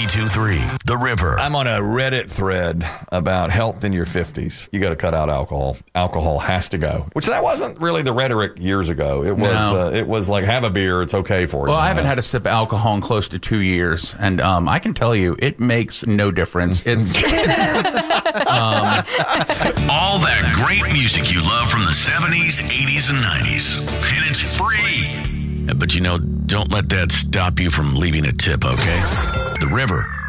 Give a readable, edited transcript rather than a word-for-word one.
92.3 The River. I'm on a Reddit thread about health in your 50s. You got to cut out alcohol. Alcohol has to go. Which that wasn't really the rhetoric years ago. It was it was like, have a beer, it's okay for you. Well, I haven't had a sip of alcohol in close to 2 years, and I can tell you, it makes no difference. It's All that great music you love from the 70s, 80s, and 90s. And it's free. But don't let that stop you from leaving a tip, okay? The River.